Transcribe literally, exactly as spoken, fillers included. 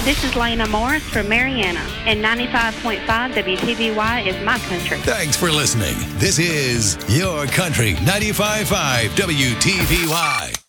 This is Lena Morris from Mariana, and ninety-five point five W T V Y is my country. Thanks for listening. This is Your Country ninety-five point five W T V Y.